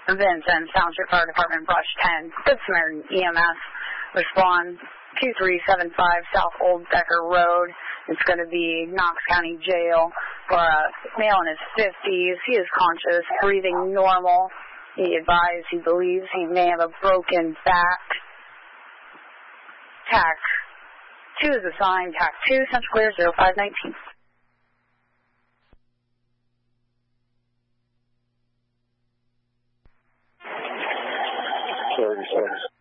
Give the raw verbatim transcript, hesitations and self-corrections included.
Vincent, Township Fire Department, Brush ten. Good Samaritan E M S. Respond two three seven five South Old Decker Road. It's going to be Knox County Jail for a male in his fifties. He is conscious, breathing normal. He advised he believes he may have a broken back. T A C two is assigned. T A C two, Central Clear, zero five nineteen. thirty seconds.